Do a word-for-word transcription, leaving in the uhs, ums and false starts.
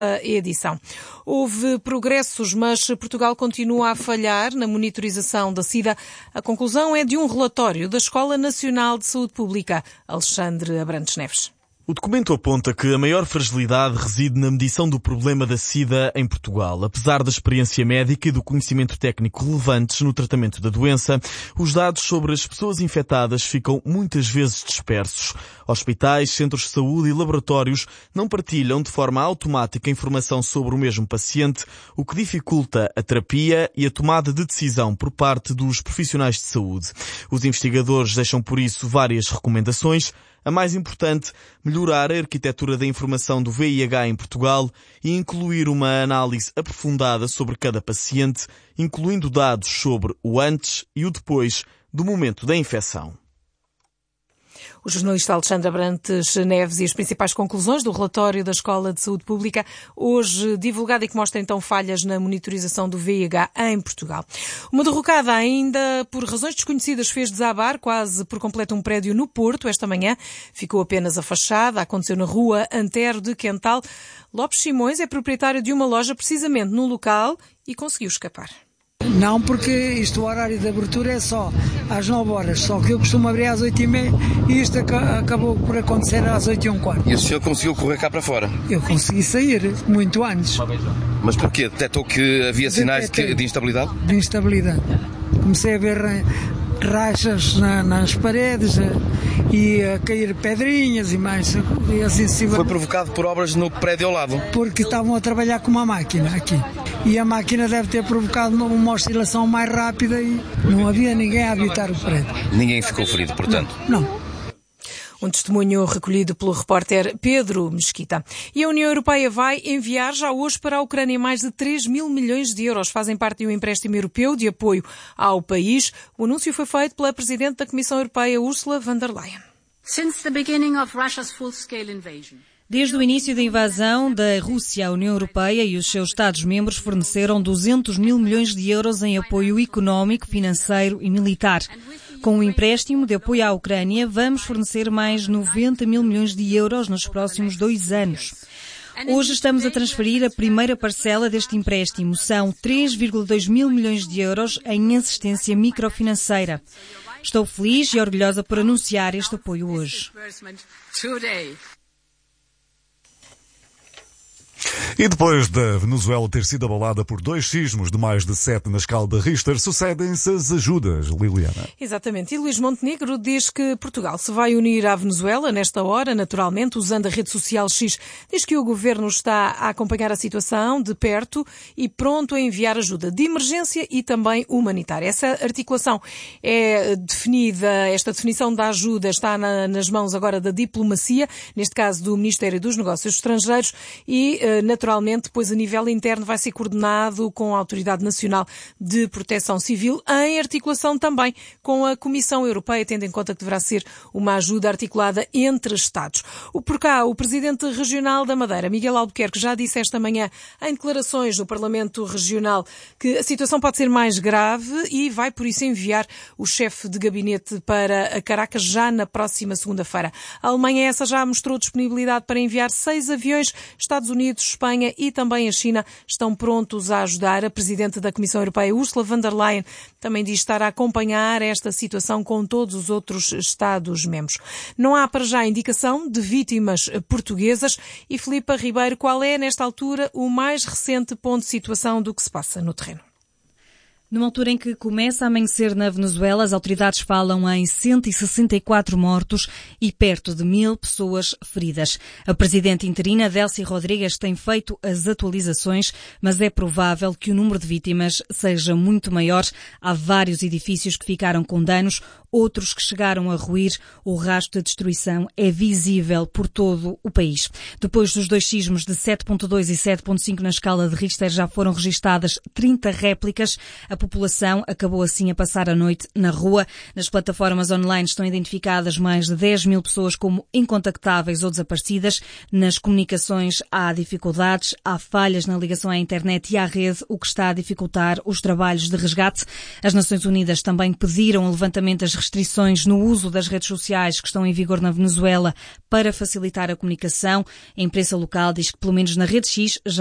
a edição. Houve progressos, mas Portugal continua a falhar na monitorização da SIDA. A conclusão é de um relatório da Escola Nacional de Saúde Pública. Alexandre Abrantes Neves. O documento aponta que a maior fragilidade reside na medição do problema da SIDA em Portugal. Apesar da experiência médica e do conhecimento técnico relevantes no tratamento da doença, os dados sobre as pessoas infectadas ficam muitas vezes dispersos. Hospitais, centros de saúde e laboratórios não partilham de forma automática informação sobre o mesmo paciente, o que dificulta a terapia e a tomada de decisão por parte dos profissionais de saúde. Os investigadores deixam por isso várias recomendações. A mais importante, melhorar a arquitetura da informação do V I H em Portugal e incluir uma análise aprofundada sobre cada paciente, incluindo dados sobre o antes e o depois do momento da infecção. O jornalista Alexandre Abrantes Neves e as principais conclusões do relatório da Escola de Saúde Pública, hoje divulgado e que mostra então falhas na monitorização do V I H em Portugal. Uma derrocada ainda por razões desconhecidas fez desabar quase por completo um prédio no Porto esta manhã. Ficou apenas a fachada, aconteceu na rua Antero de Quental. Lopes Simões é proprietário de uma loja precisamente no local e conseguiu escapar. Não, porque isto, o horário de abertura é só às nove horas, só que eu costumo abrir às oito e meia e isto acabou por acontecer às oito e um quarto. E o senhor conseguiu correr cá para fora? Eu consegui sair, muito antes. Mas porquê? Detectou que havia sinais de, de instabilidade? De instabilidade. Comecei a ver rachas na, nas paredes e a cair pedrinhas e mais. E assim, assim, Foi provocado por obras no prédio ao lado? Porque estavam a trabalhar com uma máquina aqui. E a máquina deve ter provocado uma oscilação mais rápida e não havia ninguém a habitar o prédio. Ninguém ficou ferido, portanto? Não. não. Um testemunho recolhido pelo repórter Pedro Mesquita. E a União Europeia vai enviar já hoje para a Ucrânia mais de três mil milhões de euros. Fazem parte de um empréstimo europeu de apoio ao país. O anúncio foi feito pela Presidente da Comissão Europeia, Ursula von der Leyen. Since the beginning of Russia's full-scale invasion, Desde o início da invasão da Rússia à União Europeia e os seus Estados-membros forneceram duzentos mil milhões de euros em apoio económico, financeiro e militar. Com o empréstimo de apoio à Ucrânia, vamos fornecer mais noventa mil milhões de euros nos próximos dois anos. Hoje estamos a transferir a primeira parcela deste empréstimo. São três vírgula dois mil milhões de euros em assistência microfinanceira. Estou feliz e orgulhosa por anunciar este apoio hoje. E depois da Venezuela ter sido abalada por dois sismos de mais de sete na escala de Richter, sucedem-se as ajudas, Liliana. Exatamente. E Luís Montenegro diz que Portugal se vai unir à Venezuela nesta hora, naturalmente, usando a rede social X. Diz que o governo está a acompanhar a situação de perto e pronto a enviar ajuda de emergência e também humanitária. Essa articulação é definida, esta definição da ajuda está na, nas mãos agora da diplomacia, neste caso do Ministério dos Negócios Estrangeiros e naturalmente, depois a nível interno vai ser coordenado com a Autoridade Nacional de Proteção Civil, em articulação também com a Comissão Europeia, tendo em conta que deverá ser uma ajuda articulada entre Estados. O por cá, o Presidente Regional da Madeira, Miguel Albuquerque, já disse esta manhã em declarações no Parlamento Regional que a situação pode ser mais grave e vai por isso enviar o chefe de gabinete para Caracas já na próxima segunda-feira. A Alemanha essa já mostrou disponibilidade para enviar seis aviões. Estados Unidos, Espanha e também a China estão prontos a ajudar. A Presidente da Comissão Europeia, Ursula von der Leyen, também diz estar a acompanhar esta situação com todos os outros Estados-membros. Não há para já indicação de vítimas portuguesas. E Filipa Ribeiro, qual é, nesta altura, o mais recente ponto de situação do que se passa no terreno? Numa altura em que começa a amanhecer na Venezuela, as autoridades falam em cento e sessenta e quatro mortos e perto de mil pessoas feridas. A presidente interina, Delcy Rodrigues, tem feito as atualizações, mas é provável que o número de vítimas seja muito maior. Há vários edifícios que ficaram com danos, outros que chegaram a ruir. O rastro de destruição é visível por todo o país. Depois dos dois sismos de sete vírgula dois e sete vírgula cinco na escala de Richter, já foram registadas trinta réplicas. A população acabou assim a passar a noite na rua. Nas plataformas online estão identificadas mais de dez mil pessoas como incontactáveis ou desaparecidas. Nas comunicações há dificuldades, há falhas na ligação à internet e à rede, o que está a dificultar os trabalhos de resgate. As Nações Unidas também pediram o levantamento das restrições no uso das redes sociais que estão em vigor na Venezuela para facilitar a comunicação. A imprensa local diz que, pelo menos na Rede X, já